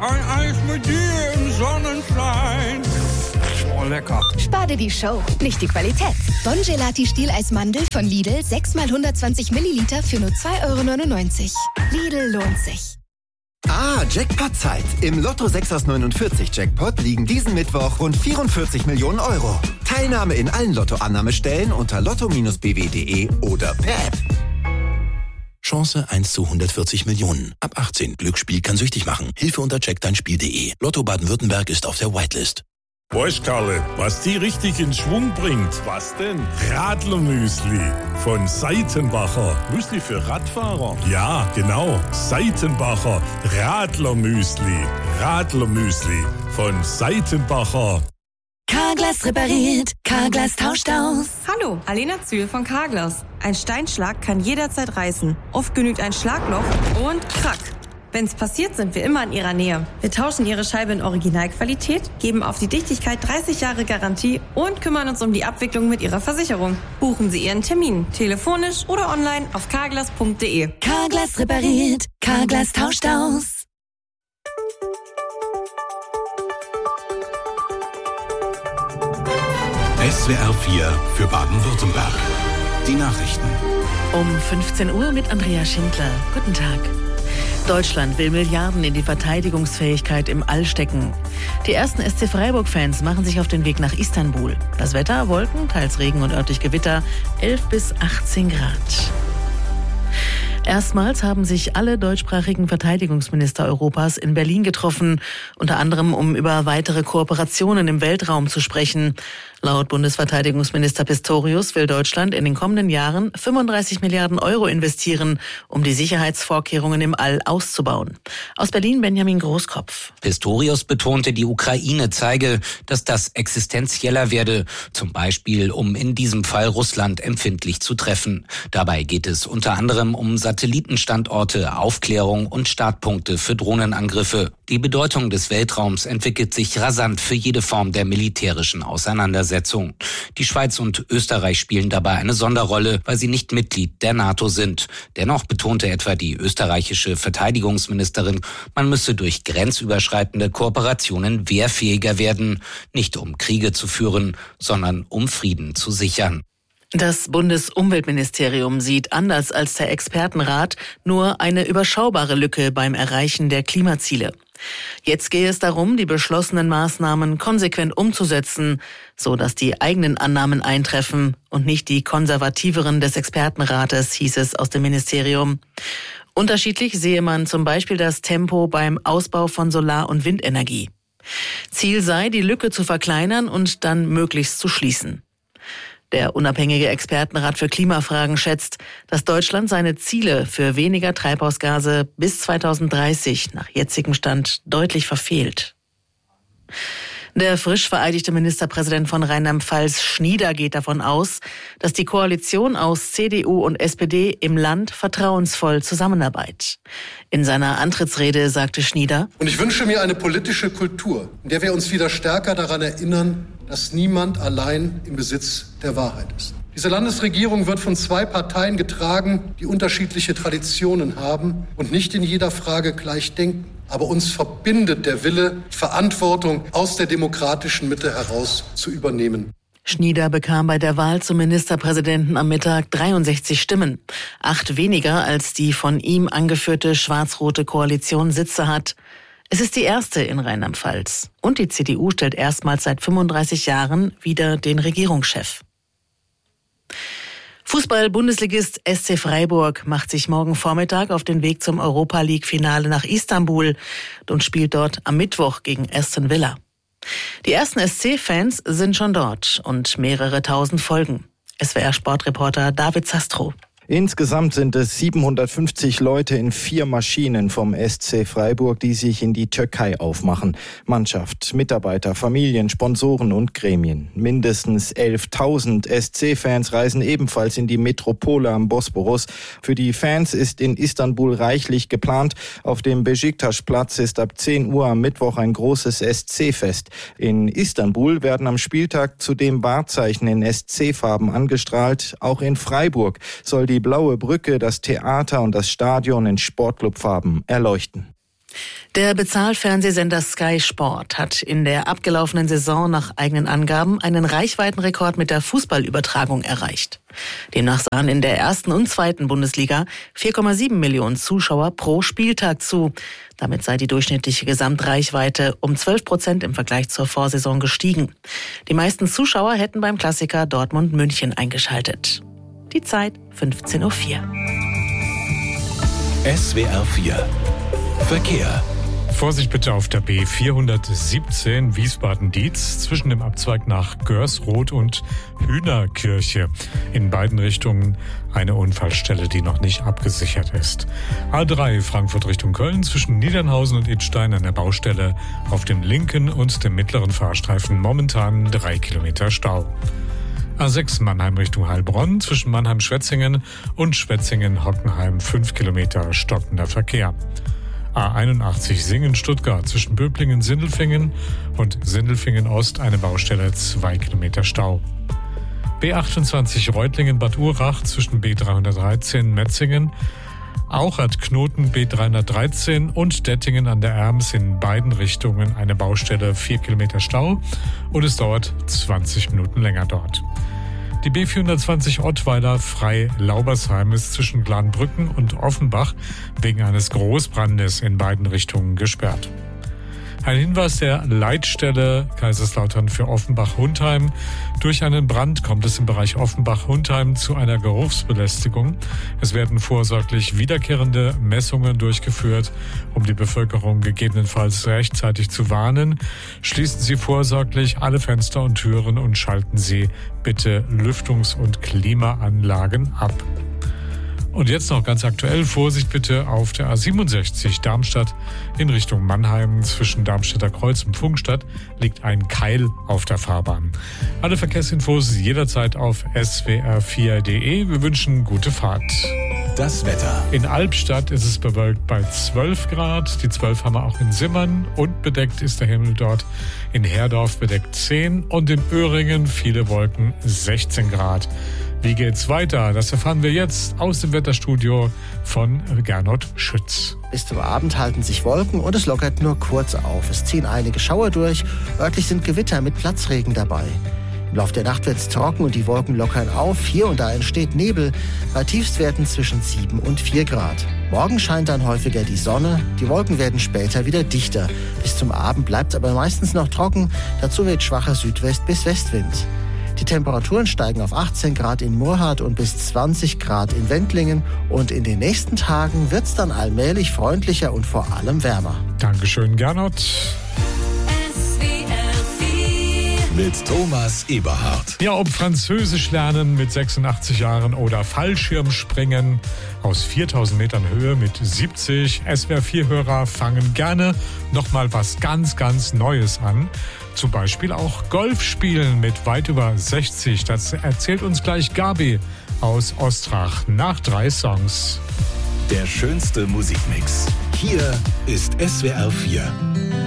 ein Eis mit dir im Sonnenschein. Oh, lecker. Spar dir die Show, nicht die Qualität. Bon Gelati Stieleismandel von Lidl, 6 x 120 Milliliter für nur 2,99 €. Lidl lohnt sich. Jackpot-Zeit. Im Lotto 6 aus 49 Jackpot liegen diesen Mittwoch rund 44 Millionen €. Teilnahme in allen Lottoannahmestellen unter lotto-bw.de oder per App. Chance 1 zu 140 Millionen. Ab 18. Glücksspiel kann süchtig machen. Hilfe unter checkdeinspiel.de. Lotto Baden-Württemberg ist auf der Whitelist. Weißt Karle, was die richtig in Schwung bringt? Was denn? Radlermüsli von Seitenbacher. Müsli für Radfahrer? Ja, genau. Seitenbacher Radlermüsli. Radlermüsli von Seitenbacher. Carglass repariert, Carglass tauscht aus. Hallo, Alena Zühl von Carglass. Ein Steinschlag kann jederzeit reißen. Oft genügt ein Schlagloch und krack. Wenn's passiert, sind wir immer in Ihrer Nähe. Wir tauschen Ihre Scheibe in Originalqualität, geben auf die Dichtigkeit 30 Jahre Garantie und kümmern uns um die Abwicklung mit Ihrer Versicherung. Buchen Sie Ihren Termin, telefonisch oder online auf carglass.de. Carglass repariert, Carglass tauscht aus. SWR 4 für Baden-Württemberg. Die Nachrichten. Um 15 Uhr mit Andrea Schindler. Guten Tag. Deutschland will Milliarden in die Verteidigungsfähigkeit im All stecken. Die ersten SC Freiburg-Fans machen sich auf den Weg nach Istanbul. Das Wetter, Wolken, teils Regen und örtlich Gewitter, 11 bis 18 Grad. Erstmals haben sich alle deutschsprachigen Verteidigungsminister Europas in Berlin getroffen, unter anderem um über weitere Kooperationen im Weltraum zu sprechen. Laut Bundesverteidigungsminister Pistorius will Deutschland in den kommenden Jahren 35 Milliarden € investieren, um die Sicherheitsvorkehrungen im All auszubauen. Aus Berlin Benjamin Großkopf. Pistorius betonte, die Ukraine zeige, dass das existenzieller werde, zum Beispiel um in diesem Fall Russland empfindlich zu treffen. Dabei geht es unter anderem um Satellitenstandorte, Aufklärung und Startpunkte für Drohnenangriffe. Die Bedeutung des Weltraums entwickelt sich rasant für jede Form der militärischen Auseinandersetzung. Die Schweiz und Österreich spielen dabei eine Sonderrolle, weil sie nicht Mitglied der NATO sind. Dennoch betonte etwa die österreichische Verteidigungsministerin, man müsse durch grenzüberschreitende Kooperationen wehrfähiger werden, nicht um Kriege zu führen, sondern um Frieden zu sichern. Das Bundesumweltministerium sieht anders als der Expertenrat nur eine überschaubare Lücke beim Erreichen der Klimaziele. Jetzt gehe es darum, die beschlossenen Maßnahmen konsequent umzusetzen, so dass die eigenen Annahmen eintreffen und nicht die konservativeren des Expertenrates, hieß es aus dem Ministerium. Unterschiedlich sehe man zum Beispiel das Tempo beim Ausbau von Solar- und Windenergie. Ziel sei, die Lücke zu verkleinern und dann möglichst zu schließen. Der unabhängige Expertenrat für Klimafragen schätzt, dass Deutschland seine Ziele für weniger Treibhausgase bis 2030 nach jetzigem Stand deutlich verfehlt. Der frisch vereidigte Ministerpräsident von Rheinland-Pfalz, Schnieder, geht davon aus, dass die Koalition aus CDU und SPD im Land vertrauensvoll zusammenarbeitet. In seiner Antrittsrede sagte Schnieder: Und ich wünsche mir eine politische Kultur, in der wir uns wieder stärker daran erinnern, dass niemand allein im Besitz der Wahrheit ist. Diese Landesregierung wird von zwei Parteien getragen, die unterschiedliche Traditionen haben und nicht in jeder Frage gleich denken. Aber uns verbindet der Wille, Verantwortung aus der demokratischen Mitte heraus zu übernehmen. Schnieder bekam bei der Wahl zum Ministerpräsidenten am Mittag 63 Stimmen. 8 weniger als die von ihm angeführte schwarz-rote Koalition Sitze hat. Es ist die erste in Rheinland-Pfalz. Und die CDU stellt erstmals seit 35 Jahren wieder den Regierungschef. Fußball-Bundesligist SC Freiburg macht sich morgen Vormittag auf den Weg zum Europa-League-Finale nach Istanbul und spielt dort am Mittwoch gegen Aston Villa. Die ersten SC-Fans sind schon dort und mehrere tausend folgen. SWR-Sportreporter David Sastro. Insgesamt sind es 750 Leute in 4 Maschinen vom SC Freiburg, die sich in die Türkei aufmachen. Mannschaft, Mitarbeiter, Familien, Sponsoren und Gremien. Mindestens 11.000 SC-Fans reisen ebenfalls in die Metropole am Bosporus. Für die Fans ist in Istanbul reichlich geplant. Auf dem Beşiktaş-Platz ist ab 10 Uhr am Mittwoch ein großes SC-Fest. In Istanbul werden am Spieltag zudem Wahrzeichen in SC-Farben angestrahlt. Auch in Freiburg soll die blaue Brücke, das Theater und das Stadion in Sportclubfarben erleuchten. Der Bezahlfernsehsender Sky Sport hat in der abgelaufenen Saison nach eigenen Angaben einen Reichweitenrekord mit der Fußballübertragung erreicht. Demnach sahen in der ersten und zweiten Bundesliga 4,7 Millionen Zuschauer pro Spieltag zu. Damit sei die durchschnittliche Gesamtreichweite um 12% im Vergleich zur Vorsaison gestiegen. Die meisten Zuschauer hätten beim Klassiker Dortmund-München eingeschaltet. Die Zeit 15:04 Uhr. SWR 4 Verkehr. Vorsicht bitte auf der B417 Wiesbaden-Dietz zwischen dem Abzweig nach Görsroth und Hühnerkirche. In beiden Richtungen eine Unfallstelle, die noch nicht abgesichert ist. A3 Frankfurt Richtung Köln zwischen Niedernhausen und Idstein an der Baustelle auf dem linken und dem mittleren Fahrstreifen momentan 3 Kilometer Stau. A6 Mannheim Richtung Heilbronn zwischen Mannheim-Schwetzingen und Schwetzingen-Hockenheim 5 Kilometer stockender Verkehr. A81 Singen-Stuttgart zwischen Böblingen-Sindelfingen und Sindelfingen-Ost eine Baustelle 2 Kilometer Stau. B28 Reutlingen-Bad Urach zwischen B313 Metzingen, Auchert-Knoten B313 und Dettingen an der Erms in beiden Richtungen eine Baustelle 4 Kilometer Stau und es dauert 20 Minuten länger dort. Die B420 Ottweiler Frei-Laubersheim ist zwischen Glanbrücken und Offenbach wegen eines Großbrandes in beiden Richtungen gesperrt. Ein Hinweis der Leitstelle Kaiserslautern für Offenbach-Hundheim. Durch einen Brand kommt es im Bereich Offenbach-Hundheim zu einer Geruchsbelästigung. Es werden vorsorglich wiederkehrende Messungen durchgeführt, um die Bevölkerung gegebenenfalls rechtzeitig zu warnen. Schließen Sie vorsorglich alle Fenster und Türen und schalten Sie bitte Lüftungs- und Klimaanlagen ab. Und jetzt noch ganz aktuell, Vorsicht bitte auf der A67 Darmstadt in Richtung Mannheim. Zwischen Darmstädter Kreuz und Pfungstadt liegt ein Keil auf der Fahrbahn. Alle Verkehrsinfos jederzeit auf swr4.de. Wir wünschen gute Fahrt. Das Wetter. In Albstadt ist es bewölkt bei 12 Grad. Die 12 haben wir auch in Simmern und bedeckt ist der Himmel dort. In Herdorf bedeckt 10 und in Öhringen viele Wolken 16 Grad. Wie geht's weiter? Das erfahren wir jetzt aus dem Wetterstudio von Gernot Schütz. Bis zum Abend halten sich Wolken und es lockert nur kurz auf. Es ziehen einige Schauer durch. Örtlich sind Gewitter mit Platzregen dabei. Im Laufe der Nacht wird es trocken und die Wolken lockern auf. Hier und da entsteht Nebel bei Tiefstwerten zwischen 7 und 4 Grad. Morgen scheint dann häufiger die Sonne. Die Wolken werden später wieder dichter. Bis zum Abend bleibt es aber meistens noch trocken. Dazu weht schwacher Südwest- bis Westwind. Die Temperaturen steigen auf 18 Grad in Murrhardt und bis 20 Grad in Wendlingen. Und in den nächsten Tagen wird es dann allmählich freundlicher und vor allem wärmer. Dankeschön, Gernot. Mit Thomas Eberhardt. Ja, ob Französisch lernen mit 86 Jahren oder Fallschirmspringen aus 4000 Metern Höhe mit 70. SWR4-Hörer fangen gerne nochmal was ganz, ganz Neues an. Zum Beispiel auch Golf spielen mit weit über 60. Das erzählt uns gleich Gabi aus Ostrach nach 3 Songs. Der schönste Musikmix. Hier ist SWR4.